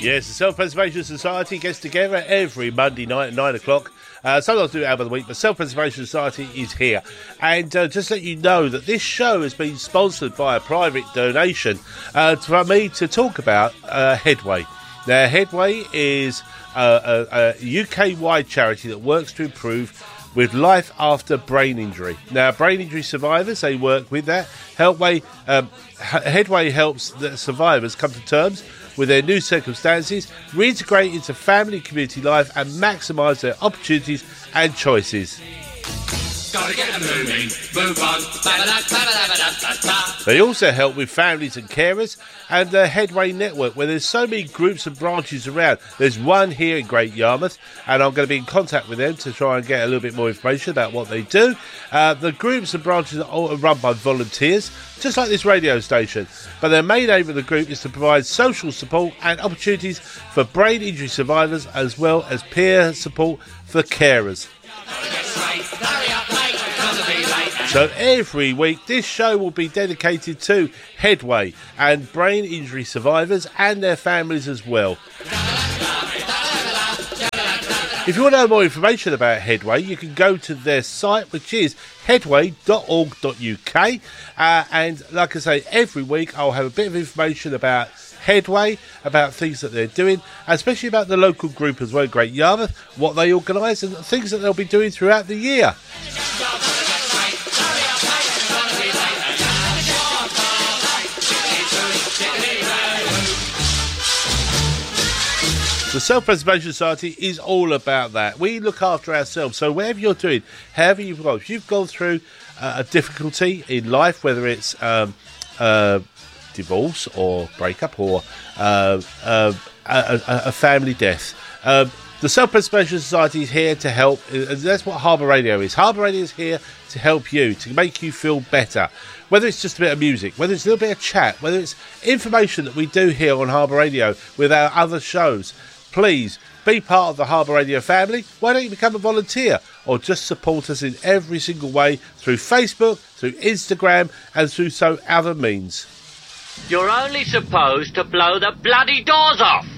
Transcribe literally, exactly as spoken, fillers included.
Yes, the Self-Preservation Society gets together every Monday night at nine o'clock. Uh, sometimes do it out of the week, but Self-Preservation Society is here. And uh, just let you know that this show has been sponsored by a private donation uh, for me to talk about uh, Headway. Now, Headway is a, a, a U K-wide charity that works to improve with life after brain injury. Now, brain injury survivors, they work with that. Headway, um, Headway helps the survivors come to terms with their new circumstances, reintegrate into family community life and maximise their opportunities and choices. Gotta get them moving, move on. They also help with families and carers and the Headway Network, where there's so many groups and branches around. There's one here in Great Yarmouth, and I'm going to be in contact with them to try and get a little bit more information about what they do. Uh, the groups and branches are all run by volunteers, just like this radio station. But their main aim of the group is to provide social support and opportunities for brain injury survivors, as well as peer support for carers. So every week this show will be dedicated to Headway and brain injury survivors and their families as well. If you want to know more information about Headway, you can go to their site, which is headway dot org dot U K. Uh, and like I say, every week I'll have a bit of information about Headway, about things that they're doing, especially about the local group as well, Great Yarmouth, what they organise and things that they'll be doing throughout the year. The Self-Preservation Society is all about that. We look after ourselves. So whatever you're doing, however you've gone, if you've gone through uh, a difficulty in life, whether it's um, uh, divorce or breakup or uh, uh, a, a family death, um, the Self-Preservation Society is here to help. That's what Harbour Radio is. Harbour Radio is here to help you, to make you feel better. Whether it's just a bit of music, whether it's a little bit of chat, whether it's information that we do here on Harbour Radio with our other shows, please be part of the Harbour Radio family. Why don't you become a volunteer or just support us in every single way through Facebook, through Instagram and through so other means. You're only supposed to blow the bloody doors off.